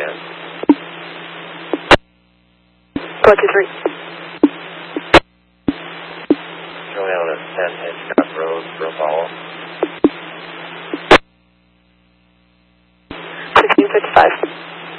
again. 423. Showing out at 10 Hitchcock Road for a follow. 1655.